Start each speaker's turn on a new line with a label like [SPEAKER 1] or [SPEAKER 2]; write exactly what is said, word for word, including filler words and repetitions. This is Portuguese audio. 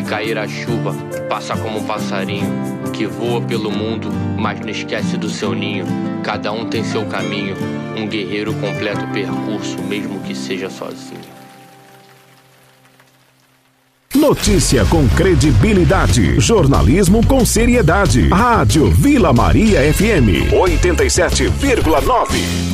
[SPEAKER 1] cair a chuva, passa como um passarinho que voa pelo mundo, mas não esquece do seu ninho. Cada um tem seu caminho, um guerreiro completa o percurso, mesmo que seja sozinho.
[SPEAKER 2] Notícia com credibilidade, jornalismo com seriedade. Rádio Vila Maria F M oitenta e sete vírgula nove.